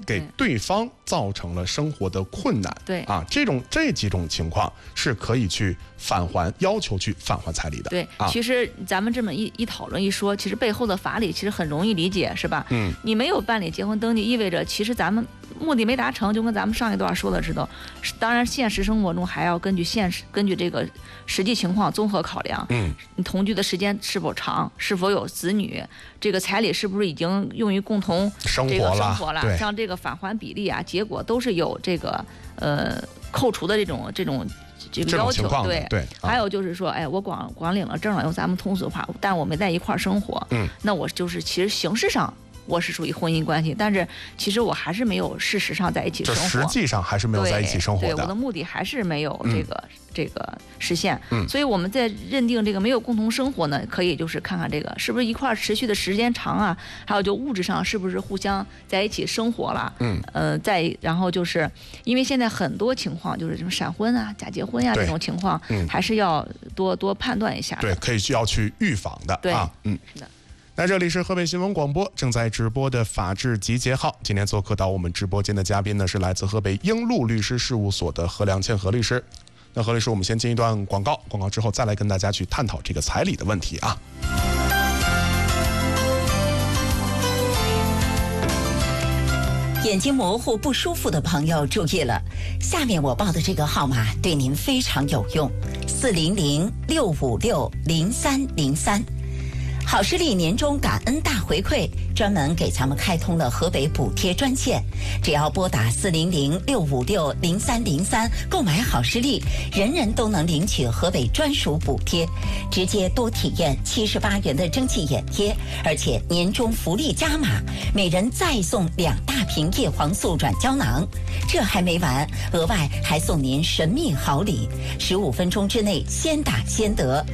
给对方造成了生活的困难， 对啊，这几种情况是可以去要求去返还彩礼的。 对，其实咱们这么一讨论一说，其实背后的法理其实很容易理解，是吧？你没有办理结婚登记，意味着其实咱们目的没达成，就跟咱们上一段说的似的。当然，现实生活中还要根据这个实际情况综合考量。你同居的时间是否长，是否有子女，这个彩礼是不是已经用于共同生活了？ 像这个返还比例啊，结果都是有这个扣除的这个要求。对，还有就是说，哎，我光领了证了，用咱们通俗话，但我没在一块儿生活，那我就是其实形式上我是属于婚姻关系，但是其实我还是没有事实上在一起生活， 实际上还是没有在一起生活的。 对，我的目的还是没有这个实现。所以我们在认定这个没有共同生活呢，可以就是看看这个是不是一块持续的时间长啊，还有就物质上是不是互相在一起生活了。然后就是因为现在很多情况就是什么闪婚啊、假结婚呀这种情况，还是要多判断一下。 对，要去预防的。 对， 是的。那这里是河北新闻广播正在直播的法治集结号，今天做客到我们直播间的嘉宾呢是来自河北英路律师事务所的何良谦何律师。那何律师，我们先进一段广告之后再来跟大家去探讨这个彩礼的问题啊。 眼睛模糊不舒服的朋友注意了，下面我报的这个号码对您非常有用，400-656-0303。好视力年终感恩大回馈，专门给咱们开通了河北补贴专线，只要拨打400-656-0303购买好视力，人人都能领取河北专属补贴，直接多体验78元的蒸汽眼贴，而且年终福利加码，每人再送2大瓶叶黄素软胶囊。这还没完，额外还送您神秘好礼，15分钟之内先打先得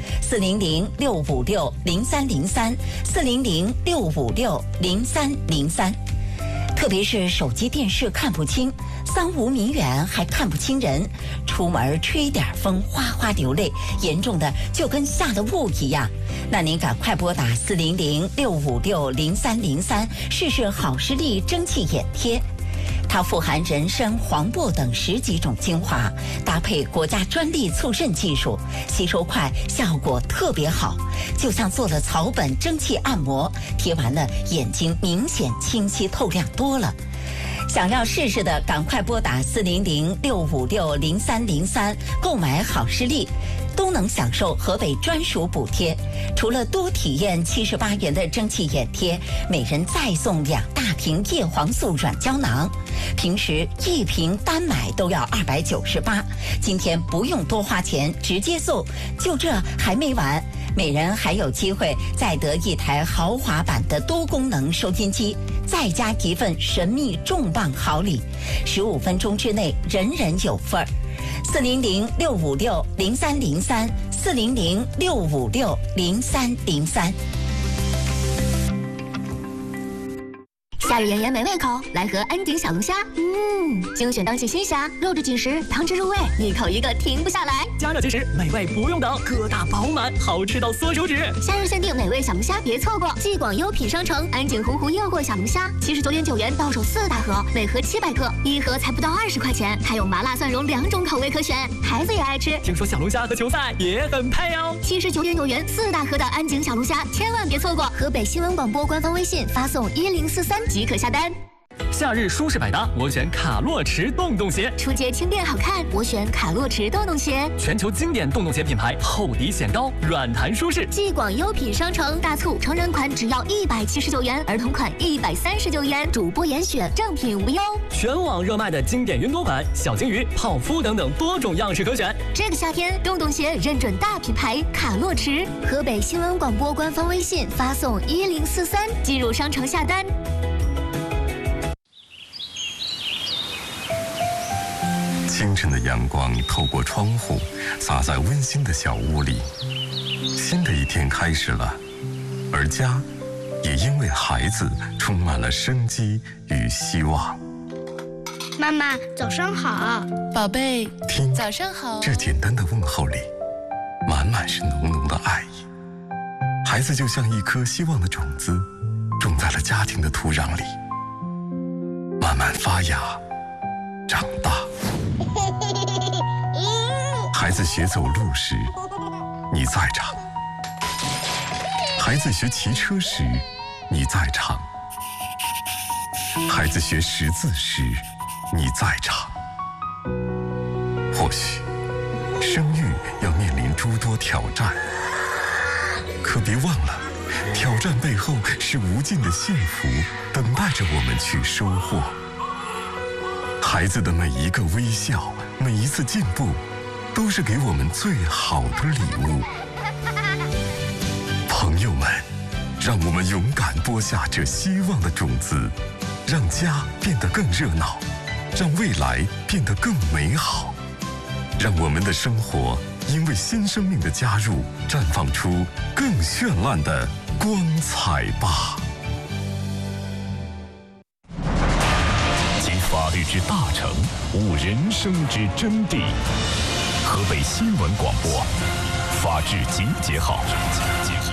，400-656-0303，400-656-0303。特别是手机电视看不清，3无明远还看不清人，出门吹点风哗哗流泪，严重的就跟下了雾一样。那您赶快拨打400-656-0303试试好视力蒸汽眼贴。它富含人参、黄柏等10几种精华，搭配国家专利促渗技术，吸收快，效果特别好，就像做了草本蒸汽按摩，贴完了眼睛明显清晰透亮多了。想要试试的，赶快拨打400-656-0303购买好视力，都能享受河北专属补贴。除了多体验78元的蒸汽眼贴，每人再送2大瓶叶黄素软胶囊。平时1瓶单买都要298，今天不用多花钱，直接送。就这还没完，每人还有机会再得1台豪华版的多功能收音机，再加1份神秘重磅好礼，15分钟之内人人有份儿。400-656-0303，400-656-0303。 夏日炎炎美味口，来盒安鼎小龙虾。精选当季新虾，肉质紧实，汤汁入味，一口一个停不下来。 加热即食，美味不用等，个大饱满，好吃到缩手指。 夏日限定美味小龙虾，别错过！继广优品商城安鼎洪湖诱惑小龙虾，79.9元到手4大盒，每盒700克，一盒才不到20块钱，还有麻辣蒜蓉2种口味可选，孩子也爱吃。 听说小龙虾和球赛也很配哦。 79.9元4大盒的安鼎小龙虾，千万别错过！河北新闻广播官方微信发送1043即可下单。 夏日舒适百搭，我选卡洛驰洞洞鞋。 出街轻便好看，我选卡洛驰洞洞鞋。 全球经典洞洞鞋品牌，厚底显高，软弹舒适。 继广优品商城大促，成人款只要179元，儿童款139元，主播严选，正品无忧。 全网热卖的经典云朵款、小金鱼、泡芙等等多种样式可选。 这个夏天，洞洞鞋认准大品牌卡洛驰。河北新闻广播官方微信发送1043进入商城下单。 清晨的阳光透过窗户，洒在温馨的小屋里。新的一天开始了，而家也因为孩子充满了生机与希望。 妈妈，早上好。 宝贝， 听， 早上好。 这简单的问候里，满满是浓浓的爱意。孩子就像一颗希望的种子，种在了家庭的土壤里。 慢慢发芽，长大。孩子学走路时，你在场；孩子学骑车时，你在场；孩子学识字时，你在场。或许生育要面临诸多挑战，可别忘了，挑战背后是无尽的幸福等待着我们去收获。孩子的每一个微笑，每一次进步，都是给我们最好的礼物。朋友们，让我们勇敢播下这希望的种子，让家变得更热闹，让未来变得更美好。让我们的生活因为新生命的加入，绽放出更绚烂的光彩吧。集法律之大成，悟人生之真谛。河北新闻广播，法治集结号。